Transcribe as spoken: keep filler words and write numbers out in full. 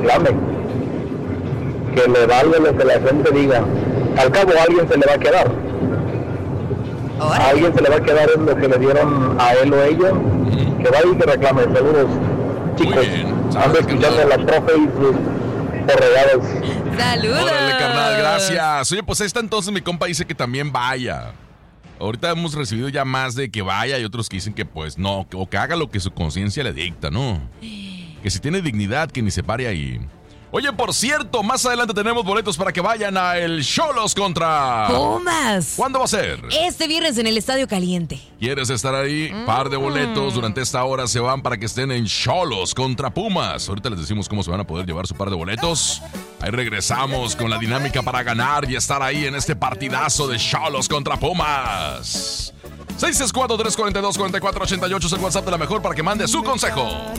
reclame. Que le valga lo que la gente diga. Al cabo a alguien se le va a quedar. A alguien se le va a quedar es lo que le dieron a él o ella. Que vaya y que reclame. Saludos, chicos. Ando escuchando a la profe y sus porregadas. ¡Saludos! Órale, carnal, gracias. Oye, pues ahí está entonces mi compa dice que también vaya. Ahorita hemos recibido ya más de que vaya y otros que dicen que pues no, o que haga lo que su conciencia le dicta, ¿no? Que si tiene dignidad, que ni se pare ahí. Oye, por cierto, más adelante tenemos boletos para que vayan a el Xolos contra Pumas. ¿Cuándo va a ser? Este viernes en el Estadio Caliente. ¿Quieres estar ahí? Mm. Par de boletos durante esta hora se van para que estén en Xolos contra Pumas. Ahorita les decimos cómo se van a poder llevar su par de boletos. Ahí regresamos con la dinámica para ganar y estar ahí en este partidazo de Xolos contra Pumas. seis seis cuatro, tres cuatro dos, cuatro cuatro ocho ocho es el WhatsApp de la mejor para que mande su consejo.